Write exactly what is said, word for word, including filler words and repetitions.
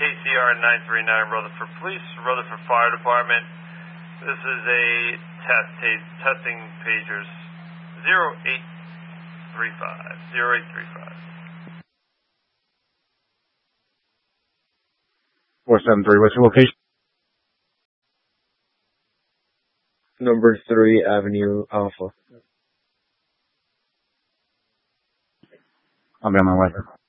C R nine three nine, Rutherford Police, Rutherford Fire Department. This is a test, t- testing pagers zero eight three five, zero eight three five. four seven three, what's your location? Number three Avenue Alpha. I'll be on my way.